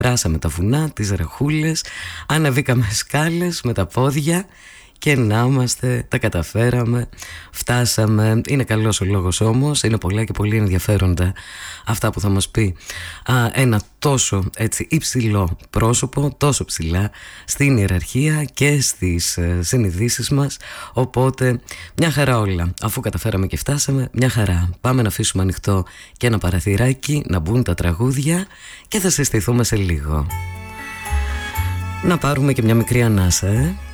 Περάσαμε τα βουνά, τις ραχούλες, ανεβήκαμε σκάλες με τα πόδια και να είμαστε, τα καταφέραμε, φτάσαμε. Είναι καλός ο λόγος όμως, είναι πολλά και πολύ ενδιαφέροντα αυτά που θα μας πει ένα τόσο έτσι υψηλό πρόσωπο, τόσο ψηλά στην ιεραρχία και στις συνειδήσεις μας. Οπότε μια χαρά όλα, αφού καταφέραμε και φτάσαμε, μια χαρά. Πάμε να αφήσουμε ανοιχτό και ένα παραθυράκι, να μπουν τα τραγούδια και θα συστηθούμε σε λίγο. Να πάρουμε και μια μικρή ανάσα,